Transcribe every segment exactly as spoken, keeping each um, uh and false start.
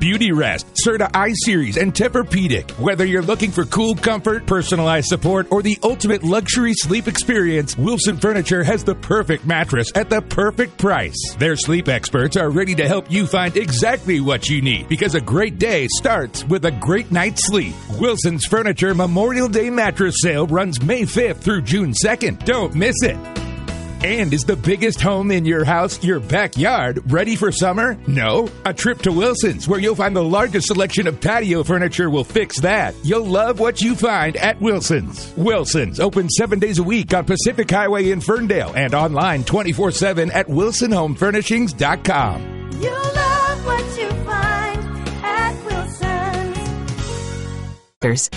Beautyrest, Serta I-Series, and Tempur-Pedic. Whether you're looking for cool comfort, personalized support, or the ultimate luxury sleep experience, Wilson Furniture has the perfect mattress at the perfect price. Their sleep experts are ready to help you find exactly what you need, because a great day starts with a great night's sleep. Wilson's Furniture Memorial Day mattress sale runs May fifth through June second. Don't miss it. And is the biggest home in your house your backyard ready for summer? No? A trip to Wilson's, where you'll find the largest selection of patio furniture, will fix that. You'll love what you find at Wilson's. Wilson's, open seven days a week on Pacific Highway in Ferndale and online twenty-four seven at wilson home furnishings dot com. You'll love what you find at Wilson's.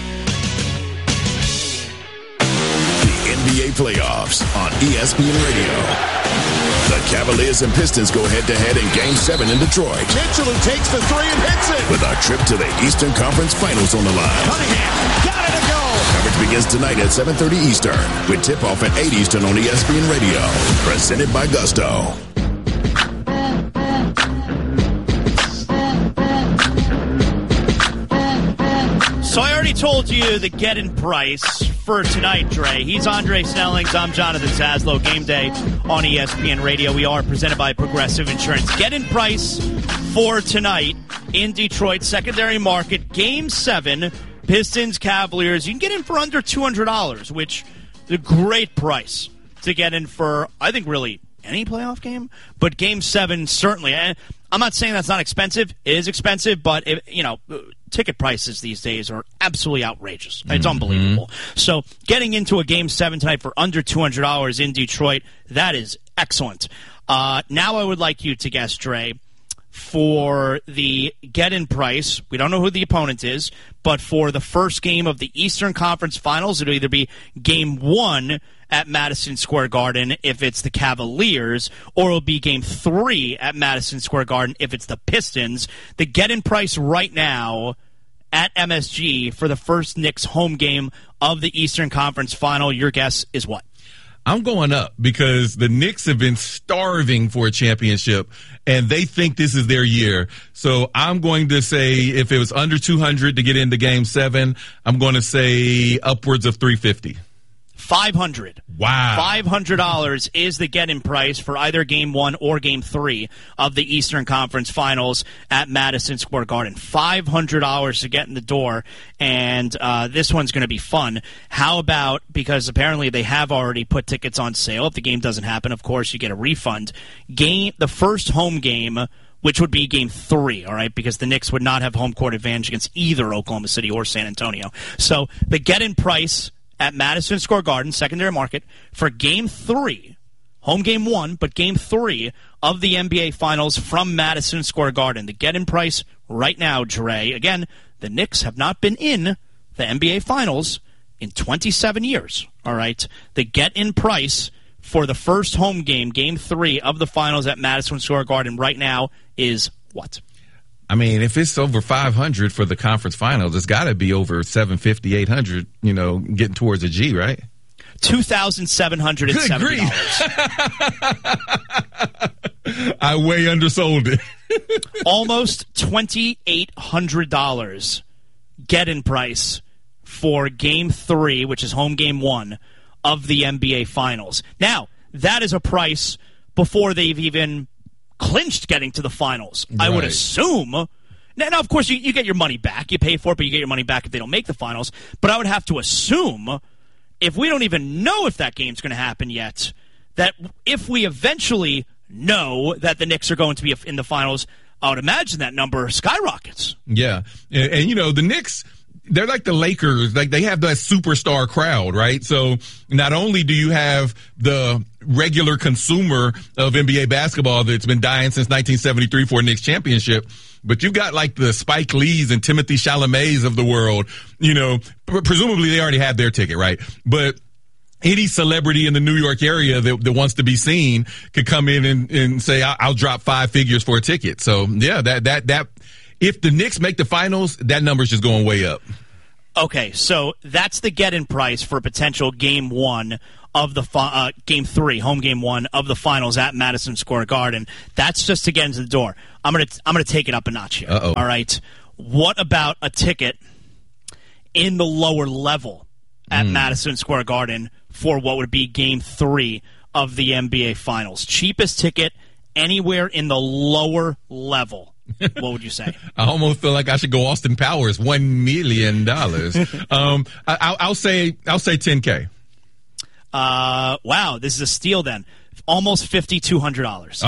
N B A playoffs on E S P N Radio. The Cavaliers and Pistons go head-to-head in Game seven in Detroit. Mitchell, who takes the three and hits it. With a trip to the Eastern Conference Finals on the line. Cunningham, got it to go. Coverage begins tonight at seven thirty Eastern, with tip-off at eight Eastern on E S P N Radio. Presented by Gusto. So I already told you the get-in price for tonight, Dre. He's Andre Snellings. I'm Jonathan Zaslow. Game day on E S P N Radio. We are presented by Progressive Insurance. Get-in price for tonight in Detroit, secondary market, Game seven, Pistons, Cavaliers. You can get in for under two hundred dollars, which is a great price to get in for, I think, really any playoff game. But Game seven, certainly. I'm not saying that's not expensive. It is expensive, but, it, you know, ticket prices these days are absolutely outrageous. It's mm-hmm. unbelievable. So getting into a Game seven tonight for under two hundred dollars in Detroit, that is excellent. Uh, now I would like you to guess, Dre, for the get-in price. We don't know who the opponent is, but for the first game of the Eastern Conference Finals, it'll either be Game one at Madison Square Garden if it's the Cavaliers, or it'll be Game three at Madison Square Garden if it's the Pistons. The get-in price right now at M S G for the first Knicks home game of the Eastern Conference Final, your guess is what? I'm going up because the Knicks have been starving for a championship, and they think this is their year. So I'm going to say if it was under two hundred to get into Game seven, I'm going to say upwards of three fifty. five hundred. Wow. five hundred dollars is the get-in price for either Game one or Game three of the Eastern Conference Finals at Madison Square Garden. five hundred dollars to get in the door, and uh, this one's going to be fun. How about, because apparently they have already put tickets on sale. If the game doesn't happen, of course, you get a refund. Game The first home game, which would be Game three, all right, because the Knicks would not have home court advantage against either Oklahoma City or San Antonio. So the get-in price at Madison Square Garden, secondary market, for Game three, home Game one, but Game three of the N B A Finals from Madison Square Garden. The get-in price right now, Dre. Again, the Knicks have not been in the N B A Finals in twenty-seven years, all right? The get-in price for the first home game, Game three of the Finals at Madison Square Garden right now is what? I mean, if it's over five hundred for the conference finals, it's got to be over seven fifty, eight hundred, you know, getting towards a G, right? two thousand seven hundred seventy dollars. I way undersold it. Almost twenty-eight hundred dollars get-in price for Game three, which is home Game one of the N B A Finals. Now, that is a price before they've even clinched getting to the finals. Right. I would assume. Now, now of course, you, you get your money back. You pay for it, but you get your money back if they don't make the finals. But I would have to assume, if we don't even know if that game's going to happen yet, that if we eventually know that the Knicks are going to be in the finals, I would imagine that number skyrockets. Yeah. And, and you know, the Knicks, they're like the Lakers. Like, they have that superstar crowd, right? So not only do you have the regular consumer of N B A basketball that's been dying since nineteen seventy-three for a Knicks championship, but you've got like the Spike Lees and Timothy Chalamets of the world. You know, presumably they already have their ticket, right? But any celebrity in the New York area that, that wants to be seen could come in and, and say, I'll, I'll drop five figures for a ticket. So yeah, that, that, that, if the Knicks make the finals, that number's just going way up. Okay, so that's the get-in price for a potential Game one of the fi- uh, game three, home game one of the finals at Madison Square Garden. That's just to get into the door. I'm gonna I'm gonna take it up a notch here. Uh-oh. All right. What about a ticket in the lower level at mm. Madison Square Garden for what would be game three of the N B A Finals? Cheapest ticket anywhere in the lower level. What would you say? I almost feel like I should go Austin Powers, one million dollars. um, I, I'll, I'll say I'll say ten K. Uh, wow, this is a steal then. Almost fifty-two hundred dollars.